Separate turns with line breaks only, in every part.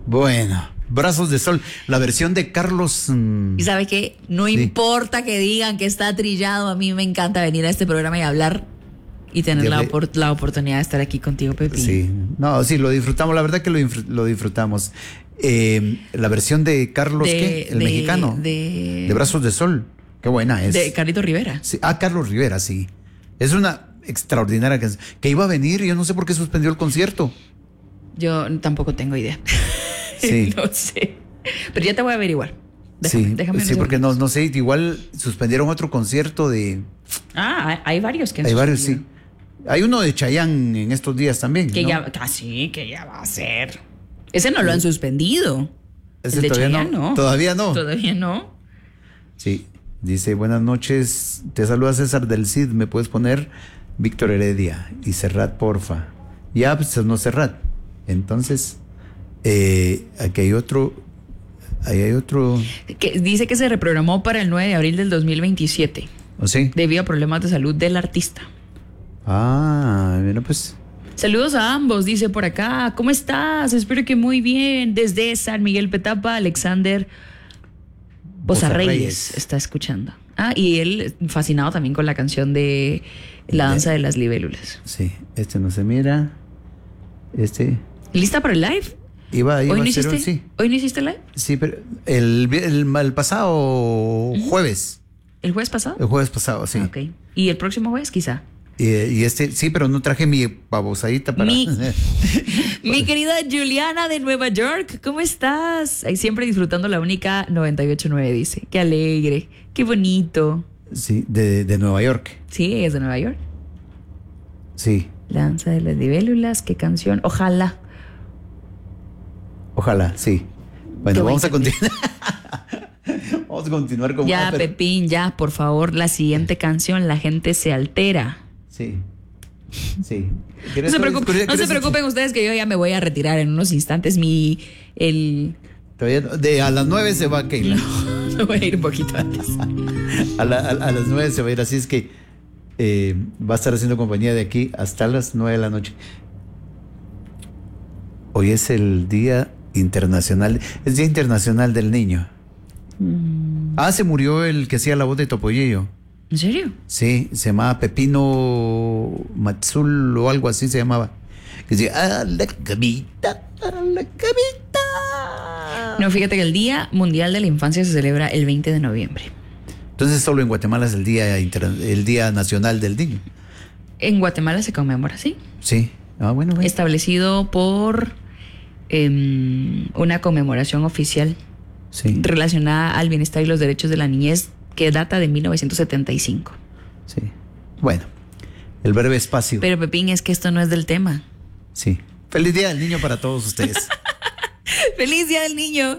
Bueno, Brazos de Sol, la versión de Carlos.
Y sabe que no importa que digan que está trillado, a mí me encanta venir a este programa y hablar y tener la oportunidad de estar aquí contigo, Pepi.
Sí, no, sí, lo disfrutamos, la verdad que lo disfrutamos. La versión de Carlos, el mexicano, de Brazos de Sol, qué buena es.
De Carlito Rivera.
Sí, Carlos Rivera, sí. Es una extraordinaria canción. Que iba a venir, yo no sé por qué suspendió el concierto.
Yo tampoco tengo idea.
Sí.
No sé. Pero ya te voy a averiguar. Déjame
sí, porque no sé, igual suspendieron otro concierto de...
hay varios que han
Hay varios, sí. Hay uno de Chayanne en estos días también,
que
¿no?
que ya va a ser. Ese no lo han suspendido.
Ese
el de
todavía
Chayanne no.
Todavía no.
Todavía no.
Sí. Dice, buenas noches, te saluda César del Cid, ¿me puedes poner Víctor Heredia y Serrat, porfa? Ya, pues no Serrat. Entonces, aquí hay otro. Ahí hay otro.
Que dice que se reprogramó para el 9 de abril del 2027.
¿O sí?
Debido a problemas de salud del artista.
Bueno, pues.
Saludos a ambos, dice por acá. ¿Cómo estás? Espero que muy bien. Desde San Miguel Petapa, Alexander Bozarreyes está escuchando. Y él fascinado también con la canción de La danza de las libélulas.
Sí, no se mira.
¿Lista para el live?
Iba
¿Hoy no
a
hiciste?
ser, sí.
¿Hoy no hiciste live?
Sí, pero el pasado jueves.
¿El jueves pasado?
El jueves pasado, sí.
Ok. ¿Y el próximo jueves quizá?
Sí, pero no traje mi babosadita para...
Mi querida Juliana de Nueva York, ¿cómo estás? Ahí siempre disfrutando la única 98.9, dice. Qué alegre, qué bonito.
Sí, de Nueva York.
Sí, es de Nueva York.
Sí.
La danza de las libélulas, qué canción. Ojalá,
sí. Bueno, vamos a continuar. Vamos a continuar con...
Ya, Pepín, ya, por favor, la siguiente canción, la gente se altera.
Sí.
No se preocupen ustedes que yo ya me voy a retirar en unos instantes.
A las 9 se va, Keila.
No voy a ir un poquito antes.
a las 9 se va a ir, así es que va a estar haciendo compañía de aquí hasta las 9 de la noche. Hoy es el Día Internacional, es Día Internacional del Niño. Se murió el que hacía la voz de Topollillo.
¿En serio?
Sí, se llamaba Pepino Matzul o algo así se llamaba. Que decía, la camita.
No, fíjate que el Día Mundial de la Infancia se celebra el 20 de noviembre.
Entonces solo en Guatemala es el Día Nacional del Niño.
En Guatemala se conmemora, ¿sí?
Sí. Bueno.
Establecido por una conmemoración oficial relacionada al bienestar y los derechos de la niñez que data de 1975.
Sí. Bueno, el breve espacio.
Pero Pepín, es que esto no es del tema.
Sí. Feliz Día del Niño para todos ustedes.
¡Feliz Día del Niño!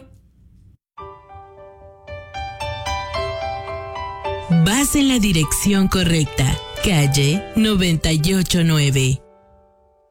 Vas en la dirección correcta. Calle 989.